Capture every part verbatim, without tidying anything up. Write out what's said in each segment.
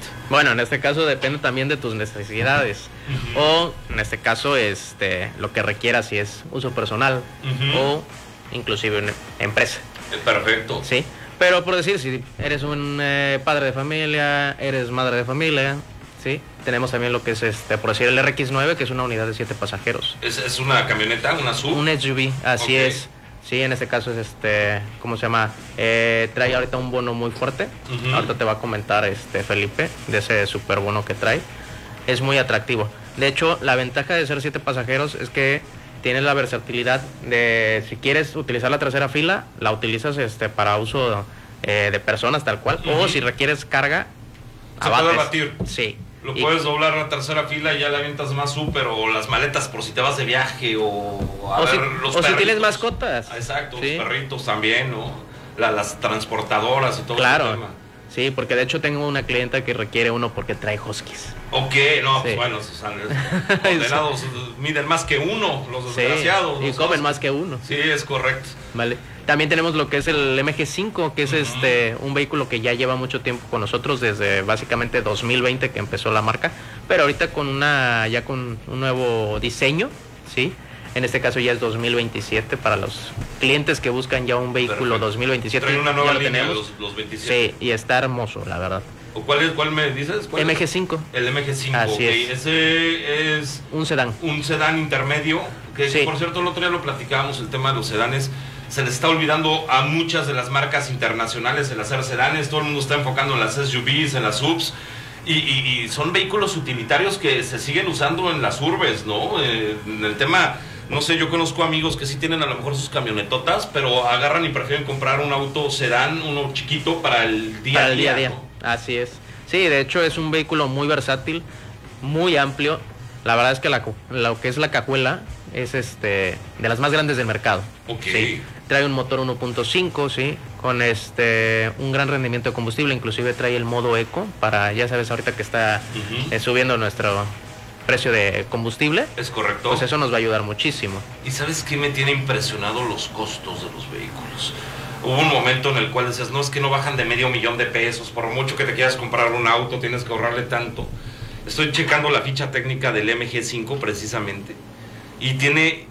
cliente? Bueno, en este caso depende también de tus necesidades. Uh-huh. O en este caso, este, lo que requieras, si es uso personal uh-huh. o inclusive una empresa. Perfecto. Sí, pero por decir, si eres un eh, padre de familia, eres madre de familia, sí, tenemos también lo que es, este, por decir, el R X nueve, que es una unidad de siete pasajeros. ¿Es, es una camioneta, una S U V? Un S U V, así okay. es. Sí, en este caso es este, ¿cómo se llama? Eh, trae ahorita un bono muy fuerte. Uh-huh. Ahorita te va a comentar este Felipe de ese super bono que trae. Es muy atractivo. De hecho, la ventaja de ser siete pasajeros es que tienes la versatilidad de, si quieres utilizar la tercera fila, la utilizas este para uso eh, de personas tal cual. Uh-huh. O si requieres carga, se abates. Puede abatir. Sí. Lo y, puedes doblar la tercera fila y ya la avientas más súper, o las maletas por si te vas de viaje, o a o ver si, los o perritos. si tienes mascotas. Exacto, ¿sí? Los perritos también, ¿no? La, las transportadoras y todo claro. ese tema. Sí, porque de hecho tengo una clienta que requiere uno porque trae huskies. Ok, no, sí. Pues bueno, o sea, los condenados miden más que uno, los desgraciados. Sí, y los comen huskies. más que uno. Sí, es correcto. Vale. También tenemos lo que es el M G cinco, que es uh-huh. este un vehículo que ya lleva mucho tiempo con nosotros, desde básicamente dos mil veinte que empezó la marca, pero ahorita con una ya con un nuevo diseño, ¿sí? En este caso ya es dos mil veintisiete para los clientes que buscan ya un vehículo. Perfecto. dos mil veintisiete. Trae una nueva ya lo línea, tenemos. Los, los veintisiete. Sí, y está hermoso, la verdad. ¿O cuál es, cuál me dices? ¿Cuál M G cinco. Es? El M G cinco, así okay. es. Ese es un sedán. Un sedán intermedio, que sí. Por cierto el otro día lo platicábamos, el tema de los sedanes. Se les está olvidando a muchas de las marcas internacionales el hacer sedanes. Todo el mundo está enfocando en las S U Vs, en las S U Vs. Y, y, y son vehículos utilitarios que se siguen usando en las urbes, ¿no? Eh, en el tema, no sé, yo conozco amigos que sí tienen a lo mejor sus camionetotas, pero agarran y prefieren comprar un auto sedán, uno chiquito para el día para a día. el día a día, ¿no? Así es. Sí, de hecho es un vehículo muy versátil, muy amplio. La verdad es que la, lo que es la cajuela es este de las más grandes del mercado. Ok. ¿sí? Trae un motor uno punto cinco, sí, con este un gran rendimiento de combustible, inclusive trae el modo eco para, ya sabes, ahorita que está uh-huh. eh, subiendo nuestro precio de combustible. Es correcto. Pues eso nos va a ayudar muchísimo. ¿Y sabes qué me tiene impresionado? Los costos de los vehículos. Hubo un momento en el cual decías, no, es que no bajan de medio millón de pesos, por mucho que te quieras comprar un auto tienes que ahorrarle tanto. Estoy checando la ficha técnica del M G cinco precisamente y tiene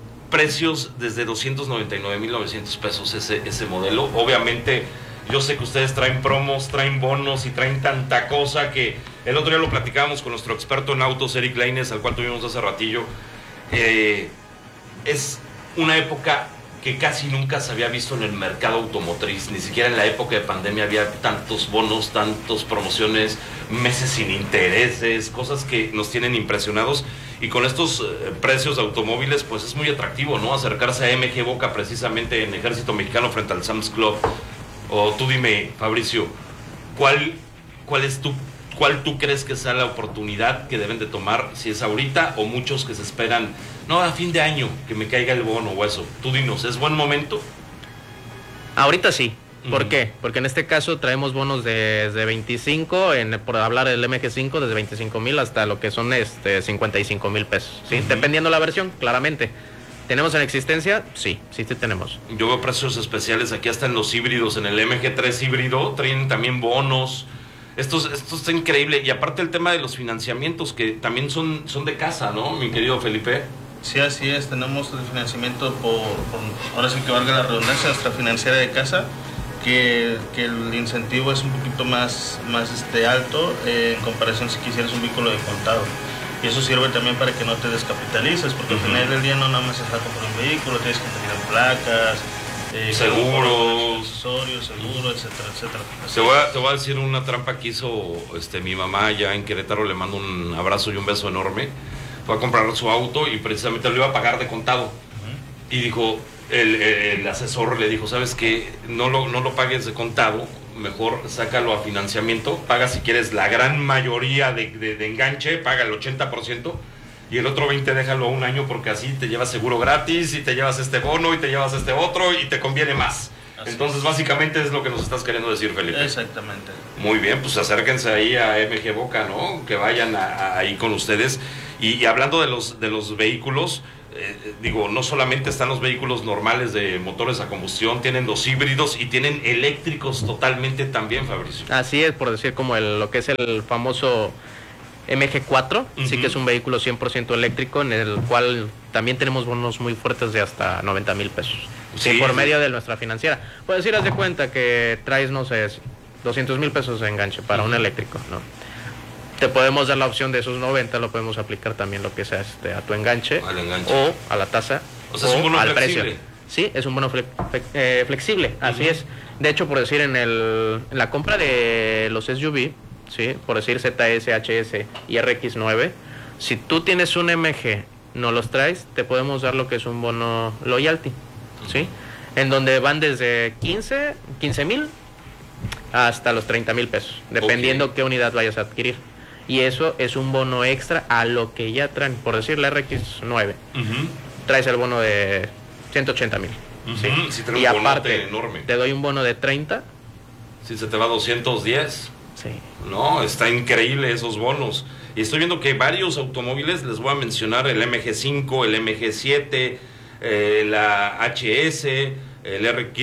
precios desde doscientos noventa y nueve mil novecientos pesos ese, ese modelo. Obviamente yo sé que ustedes traen promos, traen bonos y traen tanta cosa que el otro día lo platicábamos con nuestro experto en autos, Eric Lainez, al cual tuvimos hace ratillo. Eh, es una época que casi nunca se había visto en el mercado automotriz, ni siquiera en la época de pandemia había tantos bonos, tantas promociones, meses sin intereses, cosas que nos tienen impresionados. Y con estos eh, precios de automóviles, pues es muy atractivo, ¿no? Acercarse a M G Boca precisamente en Ejército Mexicano frente al Sam's Club. O tú dime, Fabricio, ¿cuál, cuál es tu, cuál tú crees que sea la oportunidad que deben de tomar, si es ahorita o muchos que se esperan, no, a fin de año, que me caiga el bono o eso? Tú dinos, ¿es buen momento? Ahorita sí. ¿Por uh-huh. qué? Porque en este caso traemos bonos desde veinticinco, en, por hablar del M G cinco, desde veinticinco mil hasta lo que son este cincuenta y cinco mil pesos, ¿sí? Uh-huh. Dependiendo la versión, claramente. ¿Tenemos en existencia? Sí, sí, sí tenemos. Yo veo precios especiales aquí hasta en los híbridos, en el M G tres híbrido, traen también bonos. Esto, esto está increíble. Y aparte el tema de los financiamientos, que también son, son de casa, ¿no, mi querido Felipe? Sí, así es. Tenemos el financiamiento por, por ahora sí que valga la redundancia, nuestra financiera de casa, que, que el incentivo es un poquito más, más este, alto eh, en comparación si quisieras un vehículo de contado. Y eso sirve también para que no te descapitalices, porque uh-huh. al final del día no nada más es saco por un vehículo, tienes que tener placas, eh, seguros, accesorios, seguros, etcétera, etcétera. Te voy, a, te voy a decir una trampa que hizo este, mi mamá allá en Querétaro, le mando un abrazo y un beso enorme. Fue a comprar su auto y precisamente lo iba a pagar de contado. Uh-huh. Y dijo, el, el, el asesor le dijo, ¿sabes qué? No lo, no lo pagues de contado, mejor sácalo a financiamiento, paga si quieres la gran mayoría de, de, de enganche, paga el ochenta por ciento y el otro veinte por ciento déjalo a un año, porque así te llevas seguro gratis y te llevas este bono y te llevas este otro y te conviene más. Así Entonces es. Básicamente es lo que nos estás queriendo decir, Felipe. Exactamente. Muy bien, pues acérquense ahí a M G Boca, ¿no? Que vayan a, a, ahí con ustedes. Y, y hablando de los, de los vehículos, eh, digo, no solamente están los vehículos normales de motores a combustión, tienen los híbridos y tienen eléctricos totalmente también, Fabricio. Así es, por decir como el, lo que es el famoso M G cuatro, uh-huh. sí que es un vehículo cien por ciento eléctrico, en el cual también tenemos bonos muy fuertes de hasta noventa mil pesos. Sí, sí, por sí. medio de nuestra financiera. Puedes ir, haz de cuenta que traes, no sé, doscientos mil pesos de enganche para uh-huh. un eléctrico, ¿no? Te podemos dar la opción de esos noventa, lo podemos aplicar también lo que sea este, a tu enganche, enganche o a la tasa, o, sea, o es un bono al flexible. Precio. Sí, es un bono fle eh, flexible, uh-huh. así es. De hecho, por decir, en, el, en la compra de los S U V, ¿sí? Por decir Z S, H S y R X nueve, si tú tienes un M G, no los traes, te podemos dar lo que es un bono loyalty, ¿sí? En donde van desde quince mil hasta los treinta mil pesos, dependiendo okay. qué unidad vayas a adquirir. Y eso es un bono extra a lo que ya traen. Por decir, la R X nueve, uh-huh. traes el bono de ciento ochenta mil. Uh-huh. ¿sí? Si trae y un aparte, enorme. te doy un bono de treinta. Si se te va a doscientos diez. Sí. No, está increíble esos bonos. Y estoy viendo que varios automóviles, les voy a mencionar el M G cinco, el M G siete, eh, la H S, el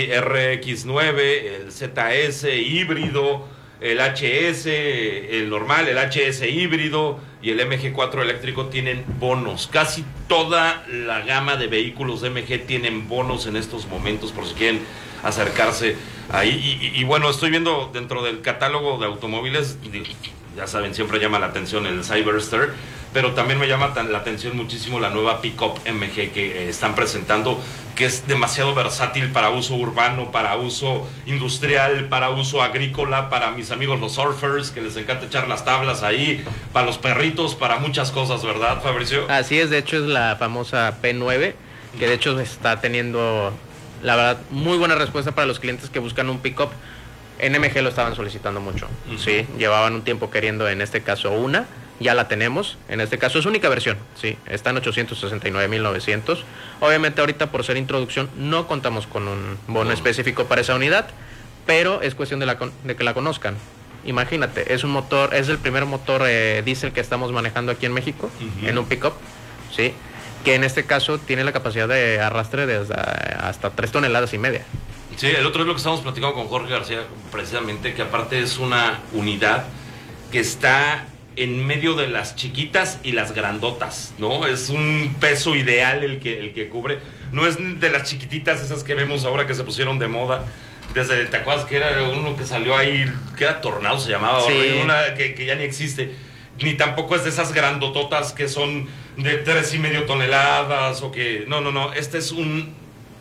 R X nueve, el Z S híbrido, el H S, el normal, el H S híbrido y el M G cuatro eléctrico tienen bonos. Casi toda la gama de vehículos de M G tienen bonos en estos momentos, por si quieren acercarse ahí. Y, y, y bueno, estoy viendo dentro del catálogo de automóviles, ya saben, siempre llama la atención el Cyberster, pero también me llama la atención muchísimo la nueva Pickup M G que eh, están presentando, que es demasiado versátil para uso urbano, para uso industrial, para uso agrícola, para mis amigos los surfers, que les encanta echar las tablas ahí, para los perritos, para muchas cosas, ¿verdad, Fabricio? Así es, de hecho es la famosa P nueve, que de hecho está teniendo, la verdad, muy buena respuesta para los clientes que buscan un Pickup. En M G lo estaban solicitando mucho, uh-huh. sí, llevaban un tiempo queriendo, en este caso una, ya la tenemos, en este caso es única versión, sí, está en ochocientos sesenta y nueve mil novecientos. Obviamente ahorita por ser introducción no contamos con un bono uh-huh. específico para esa unidad, pero es cuestión de, la, de que la conozcan. Imagínate, es un motor, es el primer motor eh, diésel que estamos manejando aquí en México, uh-huh. en un Pickup, sí, que en este caso tiene la capacidad de arrastre de hasta, hasta tres toneladas y media. Sí, el otro es lo que estamos platicando con Jorge García, precisamente, que aparte es una unidad que está en medio de las chiquitas y las grandotas, ¿no? Es un peso ideal el que, el que cubre. No es de las chiquititas esas que vemos ahora que se pusieron de moda. Desde, ¿te acuerdas que era uno que salió ahí, que era Tornado se llamaba? Sí. Una que, que ya ni existe. Ni tampoco es de esas grandototas que son de tres y medio toneladas o que... No, no, no. Este es un...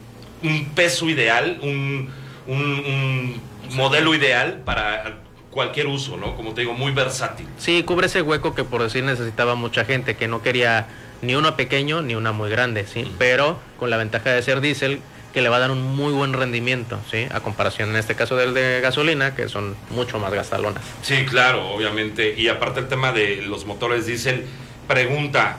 un peso ideal, un, un, un modelo ideal para cualquier uso, ¿no? Como te digo, muy versátil. Sí, cubre ese hueco que por decir necesitaba mucha gente, que no quería ni uno pequeño ni una muy grande, ¿sí? Uh-huh. Pero con la ventaja de ser diésel, que le va a dar un muy buen rendimiento, ¿sí? A comparación en este caso del de gasolina, que son mucho más gastalonas. Sí, claro, obviamente. Y aparte el tema de los motores diésel, pregunta,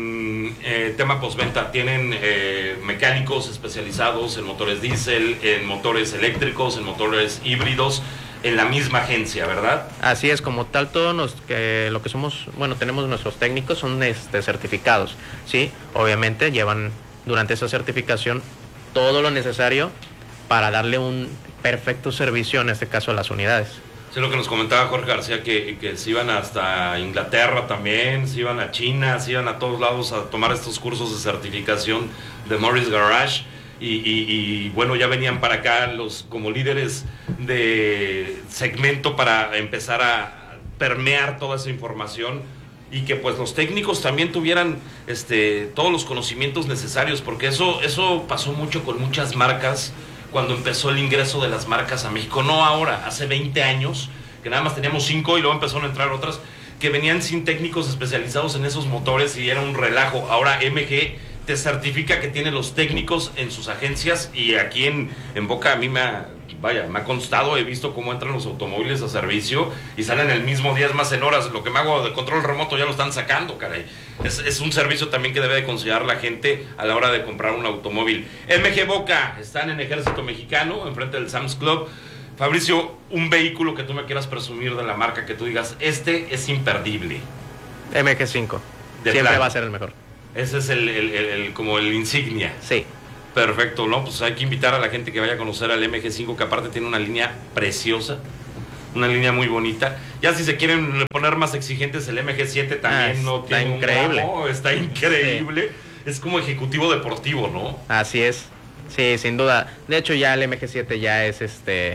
en eh, tema postventa, ¿tienen eh, mecánicos especializados en motores diésel, en motores eléctricos, en motores híbridos, en la misma agencia, verdad? Así es, como tal, todos los que, lo que somos, bueno, tenemos nuestros técnicos, son este, certificados, ¿sí? Obviamente llevan durante esa certificación todo lo necesario para darle un perfecto servicio, en este caso, a las unidades. Sí, lo que nos comentaba Jorge García, que, que se iban hasta Inglaterra también, se iban a China, se iban a todos lados a tomar estos cursos de certificación de Morris Garage. Y, y, y bueno, ya venían para acá los como líderes de segmento para empezar a permear toda esa información y que pues los técnicos también tuvieran este, todos los conocimientos necesarios, porque eso, eso pasó mucho con muchas marcas cuando empezó el ingreso de las marcas a México, no ahora, hace veinte años, que nada más teníamos cinco y luego empezaron a entrar otras que venían sin técnicos especializados en esos motores y era un relajo. Ahora M G te certifica que tiene los técnicos en sus agencias y aquí en, en Boca a mí me ha, vaya, me ha constado, he visto cómo entran los automóviles a servicio y salen el mismo día, es más en horas. Lo que me hago de control remoto ya lo están sacando, caray. Es, es un servicio también que debe de considerar la gente a la hora de comprar un automóvil. M G Boca, están en Ejército Mexicano, enfrente del Sam's Club. Fabricio, un vehículo que tú me quieras presumir de la marca, que tú digas, este es imperdible. M G cinco, de siempre plan. va a ser el mejor. Ese es el, el, el, el como el insignia. Sí. Perfecto, ¿no? Pues hay que invitar a la gente que vaya a conocer al M G cinco, que aparte tiene una línea preciosa, una línea muy bonita. Ya si se quieren poner más exigentes, el M G siete también ah, no está tiene increíble. un gramo, está increíble. Sí. Es como ejecutivo deportivo, ¿no? Así es. Sí, sin duda. De hecho, ya el M G siete ya es este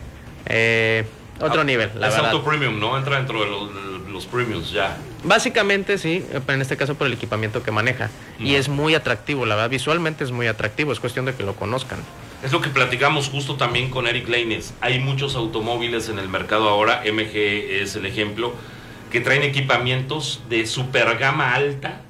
eh, otro ah, nivel, la es verdad. auto premium, ¿no? Entra dentro de los, los premiums ya. Básicamente sí, en este caso por el equipamiento que maneja. No. Y es muy atractivo, la verdad, visualmente es muy atractivo, es cuestión de que lo conozcan. Es lo que platicamos justo también con Eric Lainez. Hay muchos automóviles en el mercado ahora, M G es el ejemplo, que traen equipamientos de super gama alta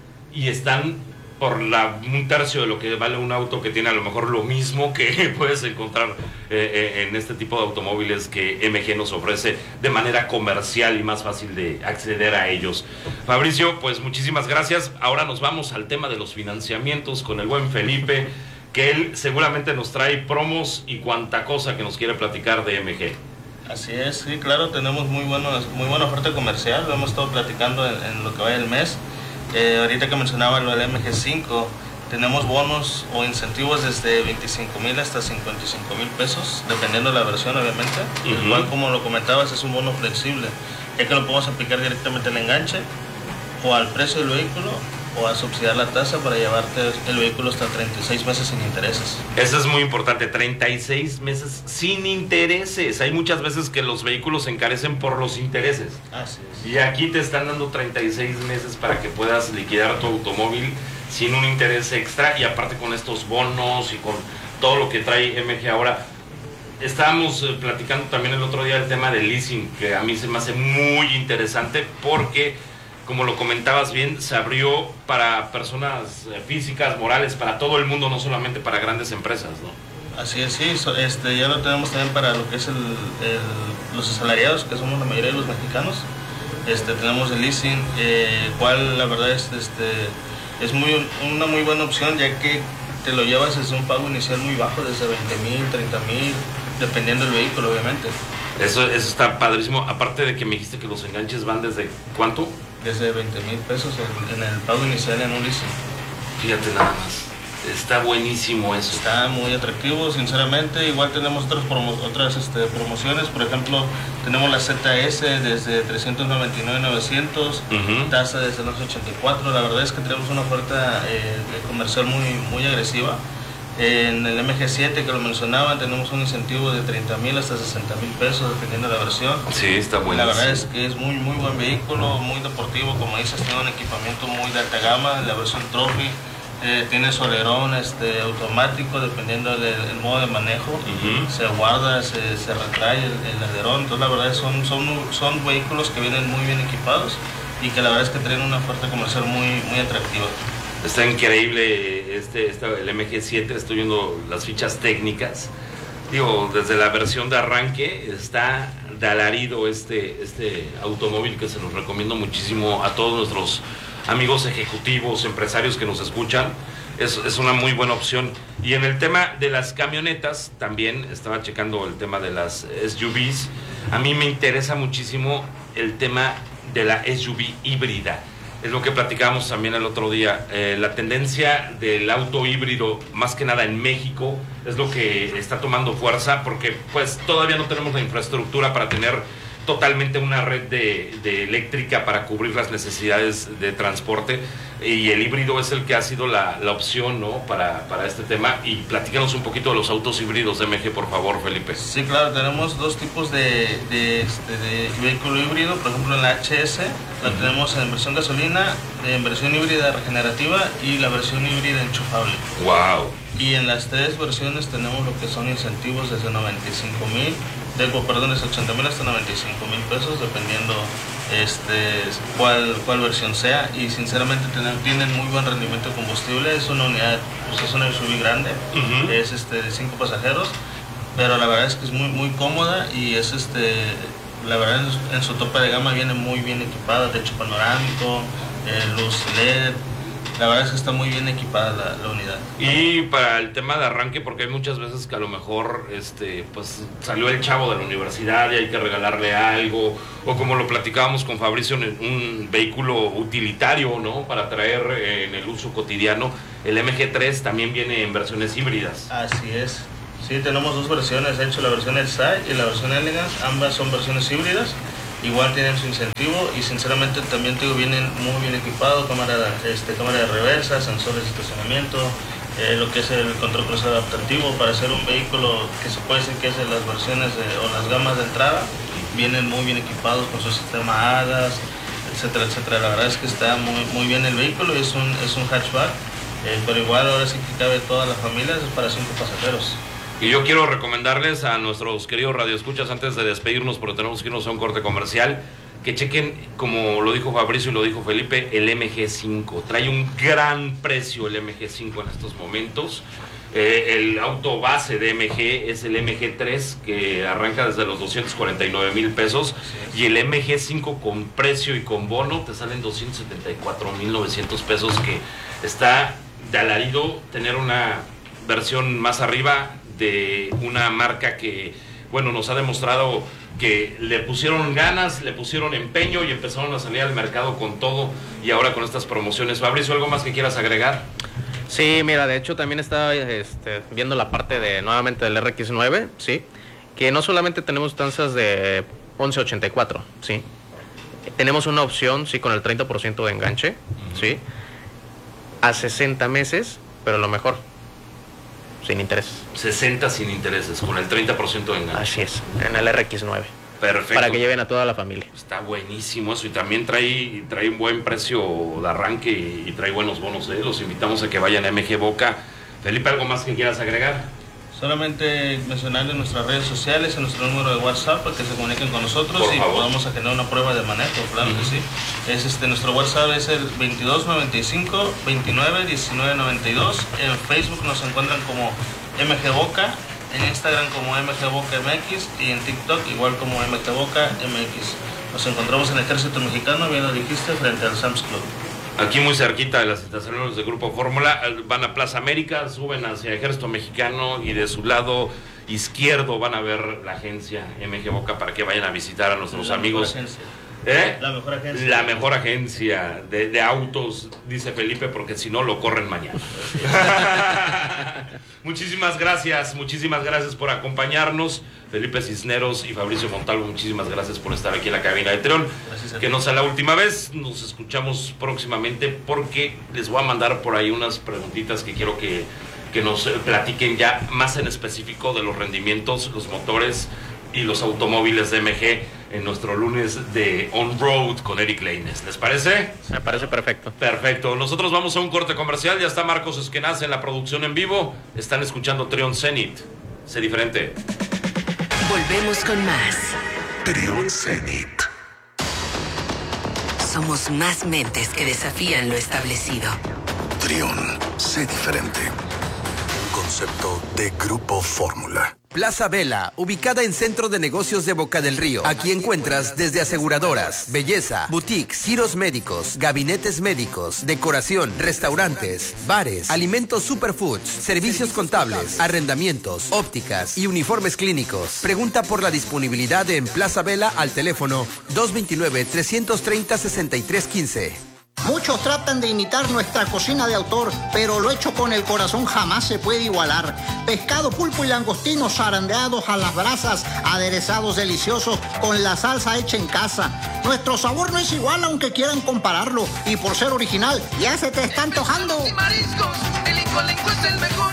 y están por la, un tercio de lo que vale un auto que tiene a lo mejor lo mismo que puedes encontrar eh, en este tipo de automóviles que M G nos ofrece de manera comercial y más fácil de acceder a ellos. Fabricio, pues muchísimas gracias. Ahora nos vamos al tema de los financiamientos con el buen Felipe, que él seguramente nos trae promos y cuanta cosa que nos quiere platicar de M G. Así es, sí, claro, tenemos muy, buenos, muy buena oferta comercial, lo hemos estado platicando en, en lo que va del mes. Eh, ahorita que mencionaba lo del M G cinco, tenemos bonos o incentivos desde veinticinco mil hasta cincuenta y cinco mil pesos, dependiendo de la versión obviamente. Uh-huh. El cual, como lo comentabas, es un bono flexible, ya que lo podemos aplicar directamente al enganche o al precio del vehículo o a subsidiar la tasa para llevarte el vehículo hasta treinta y seis meses sin intereses. Eso es muy importante, treinta y seis meses sin intereses. Hay muchas veces que los vehículos se encarecen por los intereses. Así es. Y aquí te están dando treinta y seis meses para que puedas liquidar tu automóvil sin un interés extra, y aparte con estos bonos y con todo lo que trae M G ahora. Estábamos eh, platicando también el otro día el tema del leasing, que a mí se me hace muy interesante porque, como lo comentabas bien, se abrió para personas físicas, morales, para todo el mundo, no solamente para grandes empresas, ¿no? Así es, sí, este, ya lo tenemos también para lo que es el, el, los asalariados, que somos la mayoría de los mexicanos. Este, tenemos el leasing, eh, cual la verdad es, este, es muy, una muy buena opción, ya que te lo llevas desde un pago inicial muy bajo, desde veinte mil, treinta mil, dependiendo del vehículo, obviamente. Eso, eso está padrísimo, aparte de que me dijiste que los enganches van desde ¿cuánto? Desde veinte mil pesos en, en el pago inicial en un leasing. Fíjate nada más, está buenísimo eso. Está muy atractivo, sinceramente. Igual tenemos otras, promo, otras este, promociones, por ejemplo, tenemos la Z S desde trescientos noventa y nueve mil novecientos, uh-huh. Tasa desde los ochenta y cuatro. La verdad es que tenemos una oferta eh, comercial muy, muy agresiva. En el M G siete, que lo mencionaba, tenemos un incentivo de treinta mil hasta sesenta mil pesos, dependiendo de la versión. Sí, está bueno. La verdad es que es muy, muy buen vehículo, muy deportivo, como dices, tiene un equipamiento muy de alta gama. La versión Trophy eh, tiene solerón este, automático, dependiendo del el modo de manejo. Uh-huh. Se guarda, se, se retrae el, el alerón. Entonces, la verdad, son, son, son vehículos que vienen muy bien equipados y que la verdad es que tienen una oferta comercial muy, muy atractiva. Está increíble este, este, el M G siete, estoy viendo las fichas técnicas. Digo, desde la versión de arranque está de alarido este, este automóvil, que se los recomiendo muchísimo a todos nuestros amigos ejecutivos, empresarios que nos escuchan. Es, es una muy buena opción. Y en el tema de las camionetas, también estaba checando el tema de las S U Vs. A mí me interesa muchísimo el tema de la S U V híbrida. Es lo que platicábamos también el otro día. Eh, la tendencia del auto híbrido, más que nada en México, es lo que está tomando fuerza, porque pues todavía no tenemos la infraestructura para tener totalmente una red de, de eléctrica para cubrir las necesidades de transporte, y el híbrido es el que ha sido la, la opción, ¿no? para, para este tema. Y platícanos un poquito de los autos híbridos de M G, por favor, Felipe. Sí, claro, tenemos dos tipos de, de, este, de vehículo híbrido. Por ejemplo, en la H S la uh-huh. tenemos en versión gasolina, en versión híbrida regenerativa y la versión híbrida enchufable. Wow. Y en las tres versiones tenemos lo que son incentivos desde noventa y cinco mil, de, perdón, desde ochenta mil hasta noventa y cinco mil pesos, dependiendo este, cuál, cuál versión sea. Y sinceramente tienen, tienen muy buen rendimiento de combustible. Es una unidad, pues es una S U V grande, uh-huh. es este, de cinco pasajeros, pero la verdad es que es muy, muy cómoda y es este, la verdad en, en su tope de gama viene muy bien equipada, techo panorámico, eh, luz L E D. La verdad es que está muy bien equipada la, la unidad. Y para el tema de arranque, porque hay muchas veces que a lo mejor este, pues salió el chavo de la universidad y hay que regalarle algo, o como lo platicábamos con Fabricio, un vehículo utilitario, ¿no? Para traer en el uso cotidiano. El M G tres también viene en versiones híbridas. Así es. Sí, tenemos dos versiones, de hecho la versión Excite y la versión Elegance, ambas son versiones híbridas. Igual tienen su incentivo y sinceramente también te digo, vienen muy bien equipados, cámara, este, cámara de reversa, sensores de estacionamiento, eh, lo que es el control crucero adaptativo para ser un vehículo que se puede decir que es de las versiones de, o las gamas de entrada, vienen muy bien equipados con su sistema A D A S, etcétera, etcétera. La verdad es que está muy, muy bien el vehículo, es un, es un hatchback, eh, pero igual ahora sí que cabe toda la familia, es para cinco pasajeros. Y yo quiero recomendarles a nuestros queridos radioescuchas, antes de despedirnos, porque tenemos que irnos a un corte comercial, que chequen, como lo dijo Fabricio y lo dijo Felipe, el M G cinco. Trae un gran precio el M G cinco en estos momentos. Eh, el auto base de M G es el M G tres, que arranca desde los doscientos cuarenta y nueve mil pesos. Y el M G cinco con precio y con bono te salen doscientos setenta y cuatro mil novecientos pesos, que está de alarido tener una versión más arriba de una marca que, bueno, nos ha demostrado que le pusieron ganas, le pusieron empeño y empezaron a salir al mercado con todo, y ahora con estas promociones. Fabricio, ¿algo más que quieras agregar? Sí, mira, de hecho también estaba este, viendo la parte de, nuevamente, del R X nueve, ¿sí? Que no solamente tenemos tanzas de once ochenta y cuatro, ¿sí? Tenemos una opción, sí, con el treinta por ciento de enganche, ¿sí? A sesenta meses, pero lo mejor, sin intereses. sesenta sin intereses, con el treinta por ciento de enganche. Así es, en el R X nueve. Perfecto. Para que lleven a toda la familia. Está buenísimo eso, y también trae, trae un buen precio de arranque y, y trae buenos bonos. ¿eh? Los invitamos a que vayan a M G Boca. Felipe, ¿algo más que quieras agregar? Solamente mencionarles nuestras redes sociales y nuestro número de WhatsApp para que se comuniquen con nosotros y podamos agendar una prueba de manejo, claro uh-huh. que sí. Es este, nuestro WhatsApp es el veintidós noventa y cinco veintinueve diecinueve noventa y dos. En Facebook nos encuentran como M G Boca, en Instagram como M G Boca M X y en TikTok igual como M G Boca M X. Nos encontramos en el Ejército Mexicano, bien lo dijiste, frente al Sam's Club. Aquí muy cerquita de las estaciones de Grupo Fórmula, van a Plaza América, suben hacia Ejército Mexicano y de su lado izquierdo van a ver la agencia M G Boca para que vayan a visitar a nuestros la amigos. Mejor agencia. ¿Eh? La mejor agencia. La mejor agencia de, de autos, dice Felipe, porque si no lo corren mañana. Muchísimas gracias, muchísimas gracias por acompañarnos. Felipe Cisneros y Fabricio Montalvo, muchísimas gracias por estar aquí en la cabina de Trión. Que no sea la última vez, nos escuchamos próximamente porque les voy a mandar por ahí unas preguntitas que quiero que, que nos platiquen ya más en específico de los rendimientos, los motores y los automóviles de M G en nuestro lunes de On Road con Eric Lainez. ¿Les parece? Me parece perfecto. Perfecto. Nosotros vamos a un corte comercial. Ya está Marcos Esquenazi en la producción en vivo. Están escuchando Trión Zenith. Sé diferente. Volvemos con más. Trión Zenith. Somos más mentes que desafían lo establecido. Trión, sé diferente. Un concepto de Grupo Fórmula. Plaza Vela, ubicada en Centro de Negocios de Boca del Río. Aquí encuentras desde aseguradoras, belleza, boutiques, giros médicos, gabinetes médicos, decoración, restaurantes, bares, alimentos superfoods, servicios contables, arrendamientos, ópticas y uniformes clínicos. Pregunta por la disponibilidad en Plaza Vela al teléfono dos veintinueve, trescientos treinta, sesenta y tres quince. Muchos tratan de imitar nuestra cocina de autor, pero lo hecho con el corazón jamás se puede igualar. Pescado, pulpo y langostinos zarandeados a las brasas, aderezados deliciosos con la salsa hecha en casa. Nuestro sabor no es igual aunque quieran compararlo, y por ser original ya se te está antojando. Mariscos, el Incolenco es el mejor.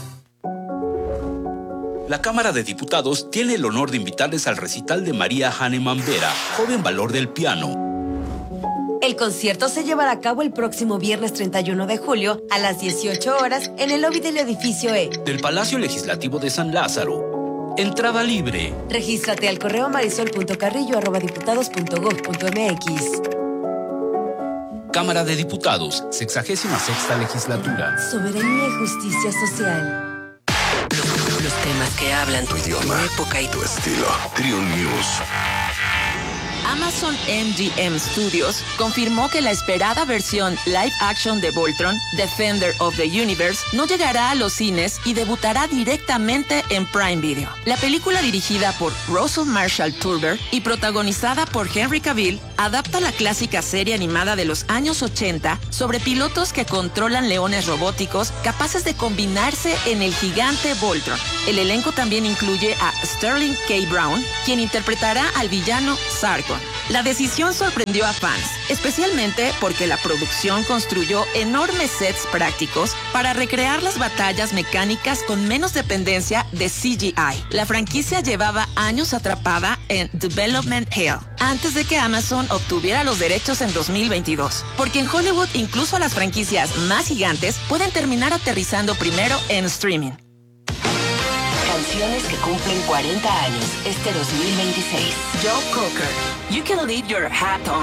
La Cámara de Diputados tiene el honor de invitarles al recital de María Hahnemann Vera, joven valor del piano. El concierto se llevará a cabo el próximo viernes treinta y uno de julio a las dieciocho horas en el lobby del edificio E del Palacio Legislativo de San Lázaro. Entrada libre. Regístrate al correo marisol punto carrillo arroba diputados punto gob punto mx. Cámara de Diputados, sexagésima sexta legislatura. Soberanía y justicia social. Los, los temas que hablan tu idioma, tu época y tu estilo. Trión News. Amazon M G M Studios confirmó que la esperada versión live action de Voltron, Defender of the Universe, no llegará a los cines y debutará directamente en Prime Video. La película, dirigida por Russell Marshall Turber y protagonizada por Henry Cavill, adapta la clásica serie animada de los años ochenta sobre pilotos que controlan leones robóticos capaces de combinarse en el gigante Voltron. El elenco también incluye a Sterling K. Brown, quien interpretará al villano Sargon. La decisión sorprendió a fans, especialmente porque la producción construyó enormes sets prácticos para recrear las batallas mecánicas con menos dependencia de C G I. La franquicia llevaba años atrapada en Development Hell, antes de que Amazon obtuviera los derechos en dos mil veintidós. Porque en Hollywood incluso las franquicias más gigantes pueden terminar aterrizando primero en streaming. Canciones que cumplen cuarenta años este dos mil veintiséis. Joe Cocker, You Can Leave Your Hat On.